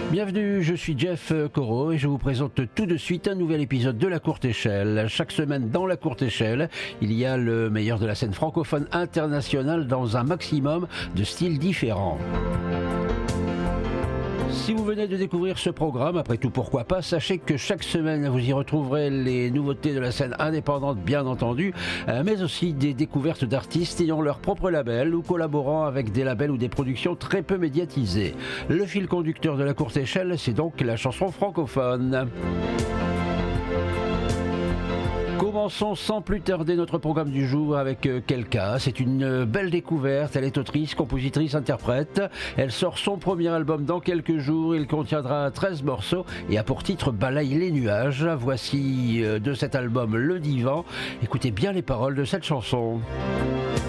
Bienvenue, je suis Jeff Corot et je vous présente tout de suite un nouvel épisode de La Courte Échelle. Chaque semaine dans La Courte Échelle, il y a le meilleur de la scène francophone internationale dans un maximum de styles différents. Si vous venez de découvrir ce programme, après tout pourquoi pas, sachez que chaque semaine vous y retrouverez les nouveautés de la scène indépendante bien entendu, mais aussi des découvertes d'artistes ayant leur propre label ou collaborant avec des labels ou des productions très peu médiatisées. Le fil conducteur de La Courte Échelle, c'est donc la chanson francophone. Commençons sans plus tarder notre programme du jour avec Kelka. C'est une belle découverte. Elle est autrice, compositrice, interprète. Elle sort son premier album dans quelques jours. Il contiendra 13 morceaux et a pour titre Balaye les nuages. Voici de cet album Le Divan. Écoutez bien les paroles de cette chanson.